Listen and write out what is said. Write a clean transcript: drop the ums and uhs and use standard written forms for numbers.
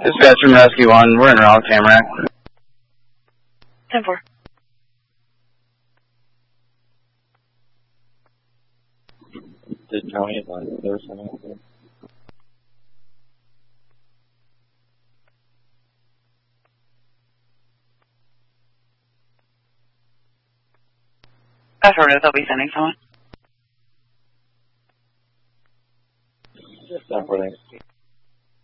Dispatch from Rescue 1, we're in Raleigh, Tamarack. 10-4. Did County advise there was something? Affirmative, they'll be sending someone. Just that for